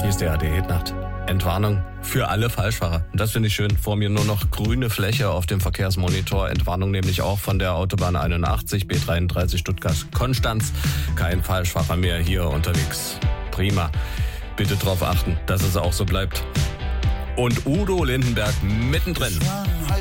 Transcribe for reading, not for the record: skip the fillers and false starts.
Hier ist der ARD-Hitnacht. Entwarnung für alle Falschfahrer. Und das finde ich schön. Vor mir nur noch grüne Fläche auf dem Verkehrsmonitor. Entwarnung nämlich auch von der Autobahn 81, B33 Stuttgart-Konstanz. Kein Falschfahrer mehr hier unterwegs. Prima. Bitte darauf achten, dass es auch so bleibt. Und Udo Lindenberg mittendrin.